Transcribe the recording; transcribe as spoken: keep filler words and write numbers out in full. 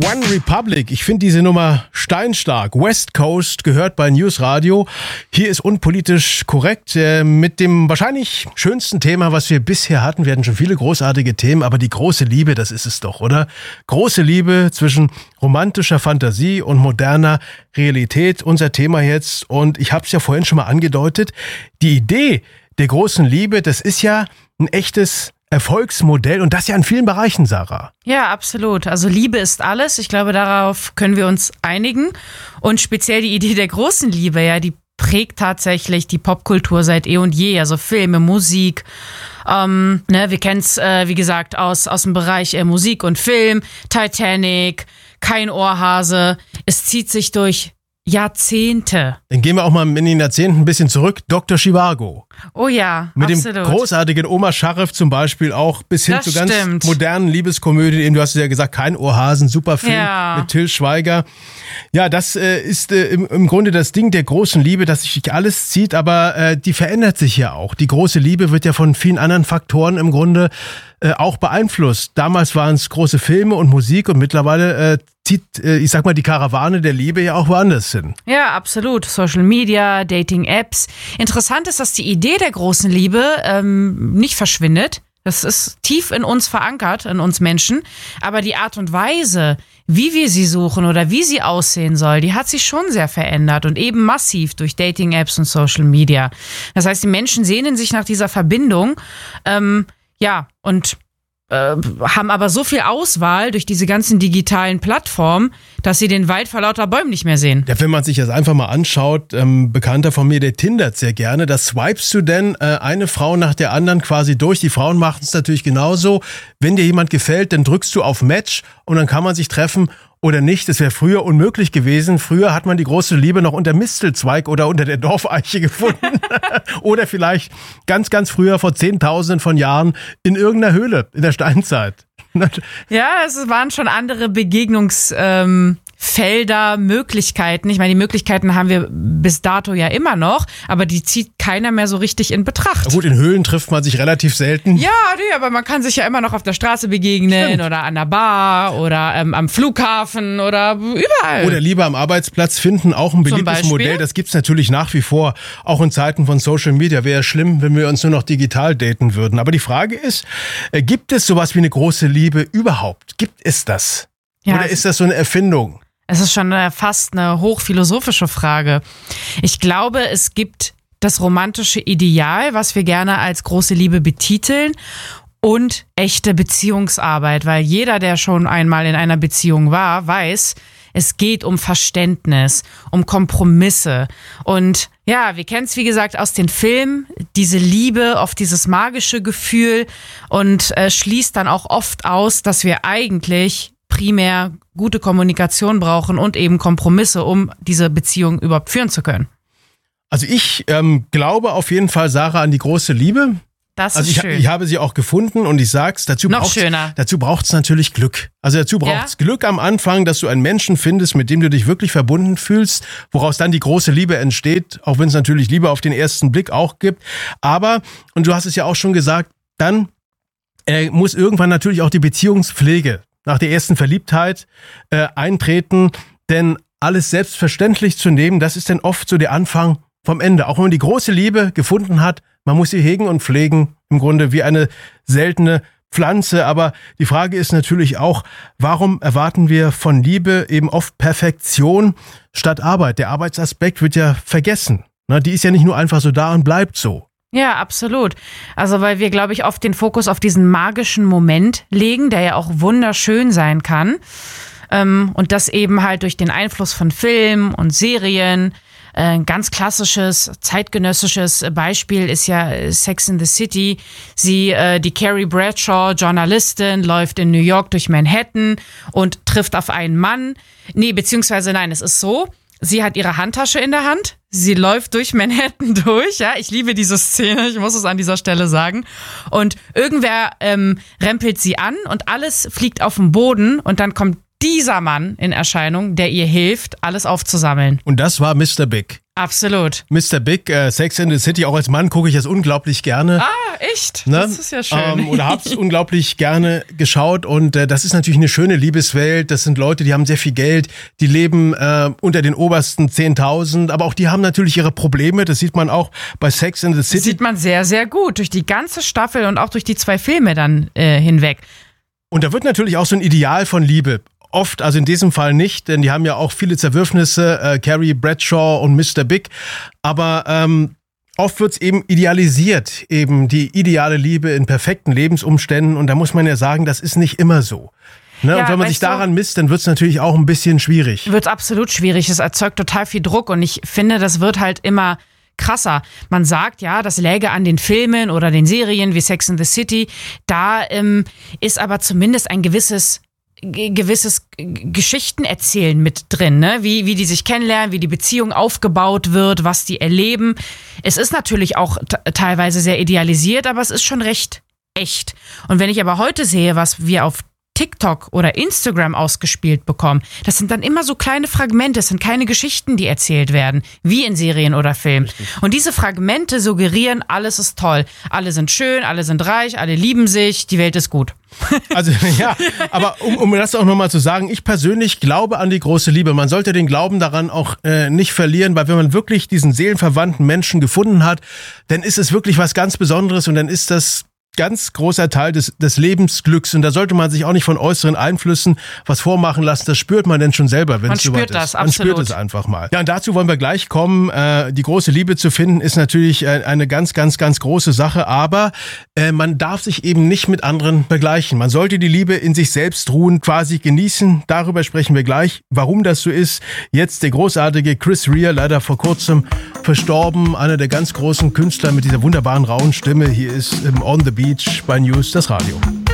One Republic. Ich finde diese Nummer steinstark. West Coast gehört bei News Radio. Hier ist unpolitisch korrekt äh, mit dem wahrscheinlich schönsten Thema, was wir bisher hatten. Wir hatten schon viele großartige Themen, aber die große Liebe, das ist es doch, oder? Große Liebe zwischen romantischer Fantasie und moderner Realität. Unser Thema jetzt. Und ich habe es ja vorhin schon mal angedeutet. Die Idee der großen Liebe, das ist ja ein echtes Erfolgsmodell und das ja in vielen Bereichen, Sarah. Ja, absolut. Also Liebe ist alles. Ich glaube, darauf können wir uns einigen. Und speziell die Idee der großen Liebe, ja, die prägt tatsächlich die Popkultur seit eh und je. Also Filme, Musik. Ähm, ne, wir kennen es, äh, wie gesagt, aus, aus dem Bereich äh, Musik und Film. Titanic, Kein Ohrhase. Es zieht sich durch Jahrzehnte. Dann gehen wir auch mal in den Jahrzehnten ein bisschen zurück. Doktor Zhivago. Oh ja, Mit absolut. dem großartigen Omar Sharif zum Beispiel auch bis hin Das zu ganz stimmt. modernen Liebeskomödien. Eben, du hast ja gesagt, Kein Ohrhasen, super Film Ja. mit Till Schweiger. Ja, das äh, ist äh, im, im Grunde das Ding der großen Liebe, dass sich alles zieht, aber äh, die verändert sich ja auch. Die große Liebe wird ja von vielen anderen Faktoren im Grunde äh, auch beeinflusst. Damals waren es große Filme und Musik und mittlerweile äh, zieht, äh, ich sag mal, die Karawane der Liebe ja auch woanders hin. Ja, absolut. Social Media, Dating-Apps. Interessant ist, dass die Idee der großen Liebe ähm, nicht verschwindet. Das ist tief in uns verankert, in uns Menschen. Aber die Art und Weise, wie wir sie suchen oder wie sie aussehen soll, die hat sich schon sehr verändert und eben massiv durch Dating-Apps und Social Media. Das heißt, die Menschen sehnen sich nach dieser Verbindung. Ähm, ja, und äh, haben aber so viel Auswahl durch diese ganzen digitalen Plattformen, dass sie den Wald vor lauter Bäumen nicht mehr sehen. Ja, wenn man sich das einfach mal anschaut, ähm, Bekannter von mir, der tindert sehr gerne, da swipest du denn äh, eine Frau nach der anderen quasi durch. Die Frauen machen es natürlich genauso. Wenn dir jemand gefällt, dann drückst du auf Match und dann kann man sich treffen oder nicht. Das wäre früher unmöglich gewesen. Früher hat man die große Liebe noch unter Mistelzweig oder unter der Dorfeiche gefunden. Oder vielleicht ganz, ganz früher, vor Zehntausenden von Jahren, in irgendeiner Höhle in der Steinzeit. Ja, es waren schon andere Begegnungsfelder, ähm, Felder, Möglichkeiten. Ich meine, die Möglichkeiten haben wir bis dato ja immer noch, aber die zieht keiner mehr so richtig in Betracht. Na gut, in Höhlen trifft man sich relativ selten. Ja, nee, aber man kann sich ja immer noch auf der Straße begegnen. Stimmt. Oder an der Bar oder ähm, am Flughafen oder überall. Oder lieber am Arbeitsplatz finden, auch ein beliebtes Beispiel? Modell. Das gibt's natürlich nach wie vor, auch in Zeiten von Social Media. Wäre schlimm, wenn wir uns nur noch digital daten würden. Aber die Frage ist, äh, gibt es sowas wie eine große Liebe überhaupt? Gibt es das? Ja, Oder ist das so eine Erfindung? Es ist schon eine, fast eine hochphilosophische Frage. Ich glaube, es gibt das romantische Ideal, was wir gerne als große Liebe betiteln, und echte Beziehungsarbeit, weil jeder, der schon einmal in einer Beziehung war, weiß, es geht um Verständnis, um Kompromisse. Und ja, wir kennen es, wie gesagt, aus den Filmen, diese Liebe, oft dieses magische Gefühl, und äh, schließt dann auch oft aus, dass wir eigentlich primär gute Kommunikation brauchen und eben Kompromisse, um diese Beziehung überhaupt führen zu können. Also ich ähm, glaube auf jeden Fall, Sarah, an die große Liebe. Das also ist ich, schön. ich habe sie auch gefunden und ich sag's, dazu Noch braucht's, schöner. dazu braucht's natürlich Glück. Also dazu braucht's Ja? Glück am Anfang, dass du einen Menschen findest, mit dem du dich wirklich verbunden fühlst, woraus dann die große Liebe entsteht, auch wenn es natürlich Liebe auf den ersten Blick auch gibt. Aber, und du hast es ja auch schon gesagt, dann äh, muss irgendwann natürlich auch die Beziehungspflege nach der ersten Verliebtheit äh, eintreten, denn alles selbstverständlich zu nehmen, das ist dann oft so der Anfang vom Ende. Auch wenn man die große Liebe gefunden hat, man muss sie hegen und pflegen, im Grunde wie eine seltene Pflanze. Aber die Frage ist natürlich auch, warum erwarten wir von Liebe eben oft Perfektion statt Arbeit? Der Arbeitsaspekt wird ja vergessen. Na, die ist ja nicht nur einfach so da und bleibt so. Ja, absolut. Also weil wir, glaube ich, oft den Fokus auf diesen magischen Moment legen, der ja auch wunderschön sein kann. Ähm, und das eben halt durch den Einfluss von Filmen und Serien. Ein ganz klassisches, zeitgenössisches Beispiel ist ja Sex in the City. Sie, äh, die Carrie Bradshaw, Journalistin, läuft in New York durch Manhattan und trifft auf einen Mann. Nee, beziehungsweise nein, es ist so, sie hat ihre Handtasche in der Hand. Sie läuft durch Manhattan durch, ja, ich liebe diese Szene, ich muss es an dieser Stelle sagen. Und irgendwer ähm, rempelt sie an und alles fliegt auf den Boden und dann kommt dieser Mann in Erscheinung, der ihr hilft, alles aufzusammeln. Und das war Mister Big. Absolut. Mister Big, äh, Sex and the City, auch als Mann gucke ich das unglaublich gerne. Ah, echt? Ne? Das ist ja schön. Ähm, oder hab's unglaublich gerne geschaut und äh, das ist natürlich eine schöne Liebeswelt. Das sind Leute, die haben sehr viel Geld, die leben äh, unter den obersten zehntausend, aber auch die haben natürlich ihre Probleme. Das sieht man auch bei Sex and the City. Das sieht man sehr, sehr gut durch die ganze Staffel und auch durch die zwei Filme dann äh, hinweg. Und da wird natürlich auch so ein Ideal von Liebe. Oft, also in diesem Fall nicht, denn die haben ja auch viele Zerwürfnisse, äh, Carrie Bradshaw und Mister Big. Aber ähm, oft wird's eben idealisiert, eben die ideale Liebe in perfekten Lebensumständen. Und da muss man ja sagen, das ist nicht immer so. Ne? Ja, und wenn man sich weißt du, daran misst, dann wird's natürlich auch ein bisschen schwierig. Wird's absolut schwierig. Es erzeugt total viel Druck und ich finde, das wird halt immer krasser. Man sagt, ja, das läge an den Filmen oder den Serien wie Sex and the City. Da ähm, ist aber zumindest ein gewisses gewisses Geschichtenerzählen mit drin, ne? Wie, wie die sich kennenlernen, wie die Beziehung aufgebaut wird, was die erleben. Es ist natürlich auch t- teilweise sehr idealisiert, aber es ist schon recht echt. Und wenn ich aber heute sehe, was wir auf TikTok oder Instagram ausgespielt bekommen, das sind dann immer so kleine Fragmente, es sind keine Geschichten, die erzählt werden, wie in Serien oder Filmen. Richtig. Und diese Fragmente suggerieren, alles ist toll, alle sind schön, alle sind reich, alle lieben sich, die Welt ist gut. Also ja, aber um, um das auch nochmal zu sagen, ich persönlich glaube an die große Liebe. Man sollte den Glauben daran auch äh, nicht verlieren, weil wenn man wirklich diesen seelenverwandten Menschen gefunden hat, dann ist es wirklich was ganz Besonderes und dann ist das ganz großer Teil des, des Lebensglücks und da sollte man sich auch nicht von äußeren Einflüssen was vormachen lassen. Das spürt man denn schon selber, wenn es soweit ist. Man spürt das, man absolut. spürt es einfach mal. Ja, und dazu wollen wir gleich kommen. Äh, die große Liebe zu finden ist natürlich äh, eine ganz, ganz, ganz große Sache, aber äh, man darf sich eben nicht mit anderen vergleichen. Man sollte die Liebe in sich selbst ruhen, quasi genießen. Darüber sprechen wir gleich, warum das so ist. Jetzt der großartige Chris Rea, leider vor kurzem verstorben, einer der ganz großen Künstler mit dieser wunderbaren rauen Stimme. Hier ist ähm, On the Beach bei News, das Radio.